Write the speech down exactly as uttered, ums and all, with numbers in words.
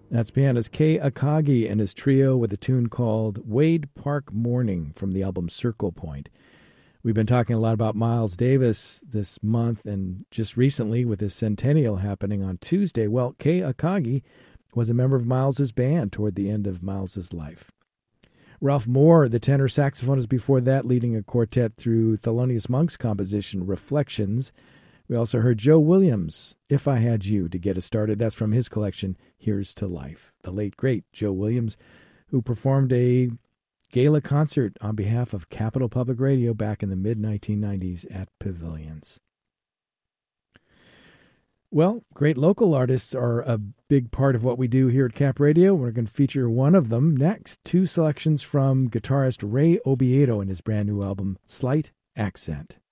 That's pianist Kei Akagi and his trio with a tune called Wade Park Morning from the album Circle Point. We've been talking a lot about Miles Davis this month and just recently with his centennial happening on Tuesday. Well, Kei Akagi was a member of Miles's band toward the end of Miles's life. Ralph Moore, the tenor saxophonist before that, leading a quartet through Thelonious Monk's composition Reflections. We also heard Joe Williams, If I Had You, to get us started. That's from his collection, Here's to Life. The late, great Joe Williams, who performed a gala concert on behalf of Capital Public Radio back in the mid nineteen nineties at Pavilions. Well, great local artists are a big part of what we do here at Cap Radio. We're going to feature one of them next. Two selections from guitarist Ray Obiedo and his brand new album, Slight Accent.